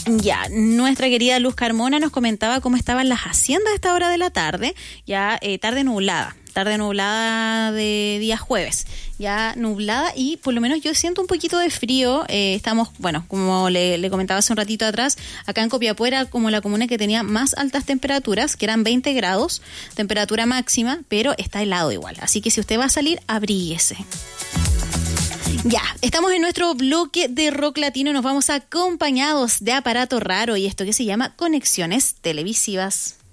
Ya, nuestra querida Luz Carmona nos comentaba cómo estaban las haciendas a esta hora de la tarde, ya tarde nublada de día jueves, ya nublada y por lo menos yo siento un poquito de frío. Estamos, bueno, como le comentaba hace un ratito atrás, acá en Copiapó era como la comuna que tenía más altas temperaturas, que eran 20 grados, temperatura máxima, pero está helado igual, así que si usted va a salir, abríguese. Ya, estamos en nuestro bloque de rock latino, nos vamos acompañados de Aparato Raro y esto que se llama Conexiones Televisivas.